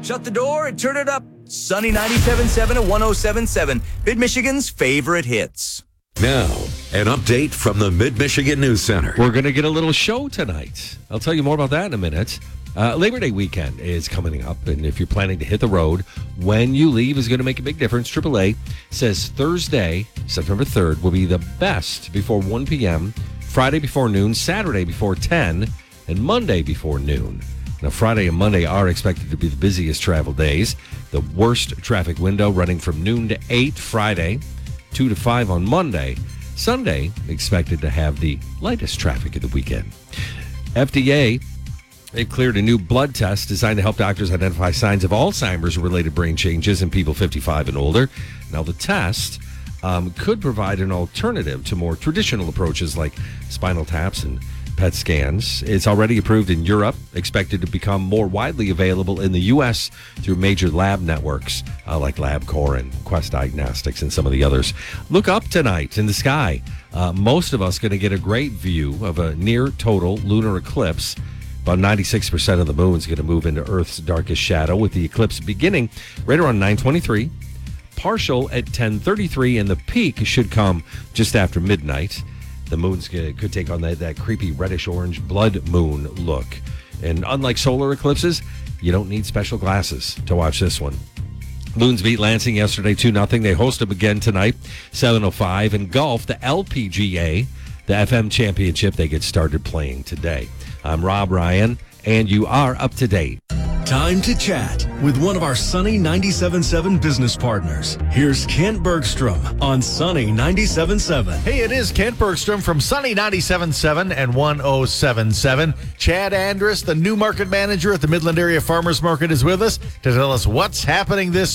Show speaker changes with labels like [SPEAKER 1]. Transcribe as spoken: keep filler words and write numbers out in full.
[SPEAKER 1] Shut the door and turn it up. Sunny ninety-seven point seven and one oh seven point seven, Mid-Michigan's favorite hits.
[SPEAKER 2] Now, an update from the Mid-Michigan News Center.
[SPEAKER 3] We're going to get a little show tonight. I'll tell you more about that in a minute. Uh, Labor Day weekend is coming up, and if you're planning to hit the road, when you leave is going to make a big difference. triple A says Thursday, September third, will be the best before one p.m., Friday before noon, Saturday before ten, and Monday before noon. Now, Friday and Monday are expected to be the busiest travel days. The worst traffic window running from noon to eight Friday, two to five on Monday. Sunday expected to have the lightest traffic of the weekend. F D A, they've cleared a new blood test designed to help doctors identify signs of Alzheimer's-related brain changes in people fifty-five and older. Now, the test um, could provide an alternative to more traditional approaches like spinal taps and P E T scans. It's already approved in Europe, expected to become more widely available in the U S through major lab networks uh, like LabCorp and Quest Diagnostics and some of the others. Look up tonight in the sky. Uh, most of us going to get a great view of a near total lunar eclipse. About ninety-six percent of the moon is going to move into Earth's darkest shadow, with the eclipse beginning right around nine twenty-three, partial at ten thirty-three, and the peak should come just after midnight. The moon's gonna, could take on that, that creepy reddish-orange blood moon look. And unlike solar eclipses, you don't need special glasses to watch this one. Loons beat Lansing yesterday two nothing. They host them again tonight, seven oh five. And golf, the L P G A, the F M Championship, they get started playing today. I'm Rob Ryan, and you are up to date.
[SPEAKER 4] Time to chat with one of our Sunny ninety-seven point seven business partners. Here's Kent Bergstrom on Sunny ninety-seven point seven.
[SPEAKER 5] Hey, it is Kent Bergstrom from Sunny ninety-seven point seven and one oh seven point seven. Chad Andrus, the new market manager at the Midland Area Farmers Market, is with us to tell us what's happening this